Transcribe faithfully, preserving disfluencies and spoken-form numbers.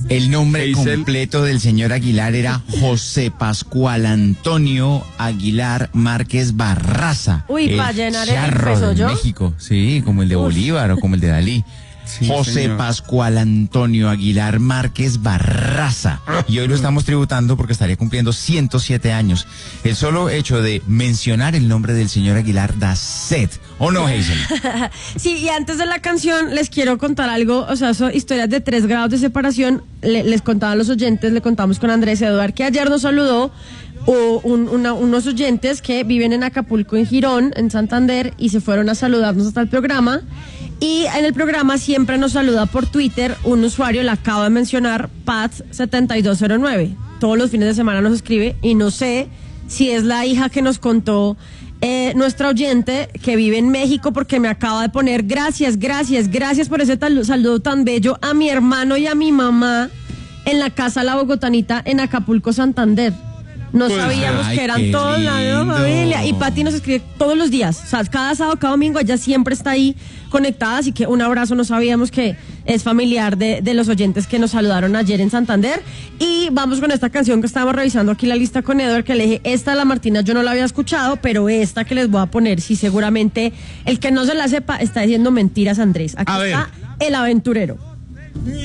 El nombre Hazel. completo del señor Aguilar era José Pascual Antonio Aguilar Márquez Barraza. Uy, el pa' llenar el charro peso, de ¿yo? México, sí, como el de Bolívar o como el de Dalí. Sí, José señor. Pascual Antonio Aguilar Márquez Barraza. Y hoy lo estamos tributando porque estaría cumpliendo ciento siete años. El solo hecho de mencionar el nombre del señor Aguilar da sed. ¿O no, Hazel? Sí, y antes de la canción les quiero contar algo, o sea, son historias de tres grados de separación. Le- les contaba a los oyentes, le contamos con Andrés Eduard, que ayer nos saludó o un- una- unos oyentes que viven en Acapulco, en Girón, en Santander, y se fueron a saludarnos hasta el programa. Y en el programa siempre nos saluda por Twitter un usuario, le acabo de mencionar, Pat setenta y dos cero nueve. Todos los fines de semana nos escribe y no sé si es la hija que nos contó eh, nuestra oyente que vive en México, porque me acaba de poner gracias, gracias, gracias por ese tal- saludo tan bello a mi hermano y a mi mamá en la casa La Bogotanita en Acapulco, Santander. No Pues, sabíamos ay, que eran qué todos la misma lindo. familia. Y Pati nos escribe todos los días. O sea, cada sábado, cada domingo, ella siempre está ahí conectada. Así que un abrazo. No sabíamos que es familiar de, de los oyentes que nos saludaron ayer en Santander. Y vamos con esta canción que estábamos revisando aquí la lista con Edward, que le dije, esta la Martina yo no la había escuchado, pero esta que les voy a poner, sí, seguramente el que no se la sepa está diciendo mentiras, Andrés. Aquí A ver. está El Aventurero.